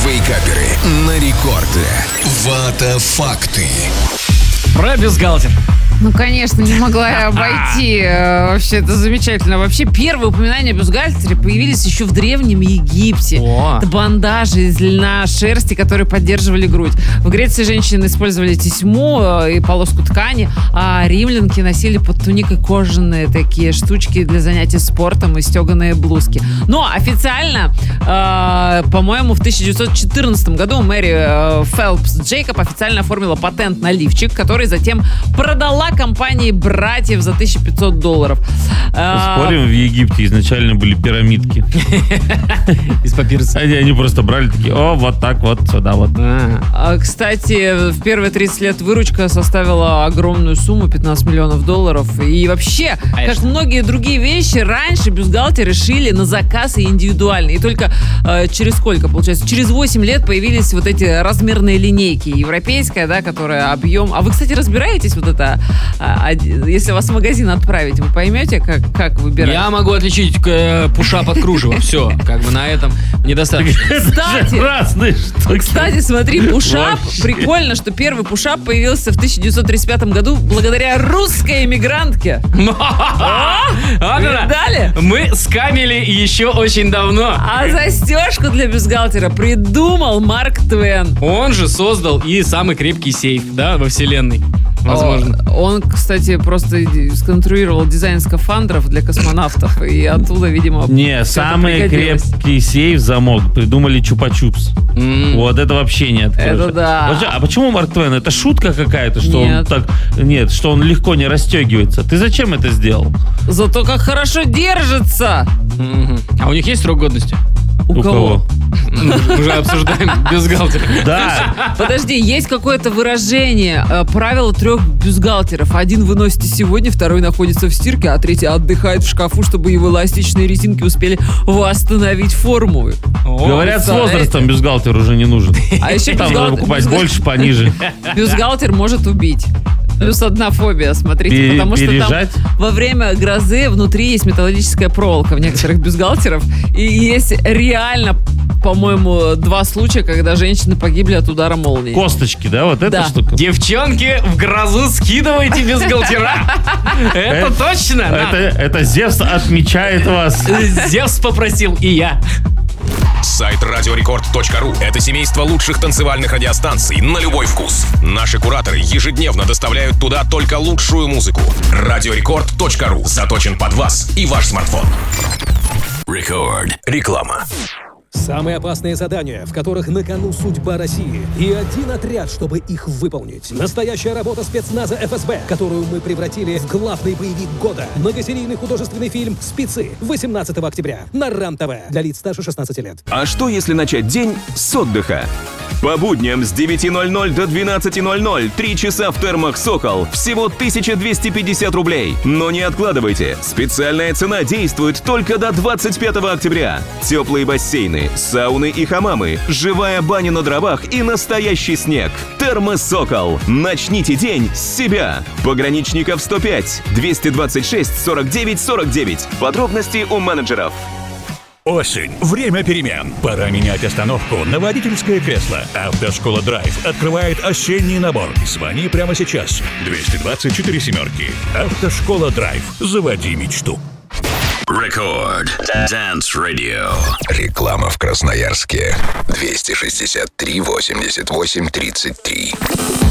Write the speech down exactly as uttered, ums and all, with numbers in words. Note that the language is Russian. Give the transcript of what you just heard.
Вейкаперы на рекорде. Вата факты. Про бюстгальтер. Ну, конечно, не могла я обойти. Вообще, это замечательно. Вообще, первые упоминания о бюстгальтере появились еще в Древнем Египте. О. Это бандажи из льна шерсти, которые поддерживали грудь. В Греции женщины использовали тесьму и полоску ткани, а римлянки носили под туникой кожаные такие штучки для занятий спортом и стеганые блузки. Но официально, э, по-моему, в тысяча девятьсот четырнадцатом году Мэри э, Фелпс Джейкоб официально оформила патент на лифчик, который затем продала компании братьев за тысячу пятьсот долларов. Спорим, в Египте изначально были пирамидки. Из папируса. Они, они просто брали такие, о, вот так вот, сюда вот. А, кстати, в первые тридцать лет выручка составила огромную сумму, пятнадцать миллионов долларов. И вообще, Конечно. как многие другие вещи, раньше бюстгальтеры шили на заказ и индивидуально. И только э, через сколько, получается? Через восемь лет появились вот эти размерные линейки. Европейская, да, которая объем... А вы, кстати, разбираетесь вот это... А, если вас в магазин отправить, вы поймете, как, как выбирать? Я могу отличить э, пушап от кружева. Все, как бы на этом недостаточно. Кстати, Разные штуки. Кстати, смотри, пушап. Прикольно, что первый пушап появился в тысяча девятьсот тридцать пятом году благодаря русской эмигрантке. Видали? Мы скамили еще очень давно. А застежку для бюстгальтера придумал Марк Твен. Он же создал и самый крепкий сейф, да, во вселенной. Возможно. О, Он, кстати, просто сконструировал дизайн скафандров для космонавтов. И оттуда, видимо, Не, всё это самый пригодилось. крепкий сейф замок придумали Чупа-Чупс. М. Вот это вообще не откроешь. Это да. Подожди, а почему Марк Твен? Это шутка какая-то, что он Нет. так... Нет, что он легко не расстегивается. Ты зачем это сделал? Зато как хорошо держится. Мгм. А у них есть срок годности? У, кого? Мы же обсуждаем бюстгальтер. Да. Подожди, есть какое-то выражение. э, Правило трех бюстгальтеров. Один вы носите сегодня, второй находится в стирке, а третий отдыхает в шкафу, чтобы его эластичные резинки успели восстановить форму. Говорят, с представляете? возрастом бюстгальтер уже не нужен. А еще Там надо бюстгальтер- покупать бюстгальтер- больше, пониже. Бюстгальтер может убить. Плюс одна фобия, смотрите, Пере- потому что пережать? там во время грозы внутри есть металлическая проволока в некоторых бюстгальтеров. И есть реально, по-моему, два случая, когда женщины погибли от удара молнии. Косточки, да, вот эта Да. штука? Девчонки, в грозу скидывайте бюстгальтера. Это точно. Это, это Зевс отмечает вас. Зевс попросил, и я. Сайт радиорекорд точка ру – это семейство лучших танцевальных радиостанций на любой вкус. Наши кураторы ежедневно доставляют туда только лучшую музыку. радиорекорд точка ру заточен под вас и ваш смартфон. Рекорд. Реклама. Самые опасные задания, в которых на кону судьба России. И один отряд, чтобы их выполнить. Настоящая работа спецназа эф эс бэ, которую мы превратили в главный боевик года. Многосерийный художественный фильм «Спецы» восемнадцатого октября на РАН-ТВ для лиц старше шестнадцати лет. А что, если начать день с отдыха? По будням с девяти ноль-ноль до двенадцати ноль-ноль три часа в термах «Сокол». Всего тысяча двести пятьдесят рублей. Но не откладывайте. Специальная цена действует только до двадцать пятого октября. Теплые бассейны, сауны и хамамы, живая баня на дровах и настоящий снег. Термы «Сокол». Начните день с себя. Пограничников сто пять двести двадцать шесть сорок девять сорок девять. Подробности у менеджеров. Осень. Время перемен. Пора менять остановку на водительское кресло. Автошкола Драйв открывает осенний набор. Звони прямо сейчас. двести двадцать четыре семерки. Автошкола Драйв. Заводи мечту. Рекорд. Dance Radio. Реклама в Красноярске. двести шестьдесят три восемьдесят восемь тридцать три.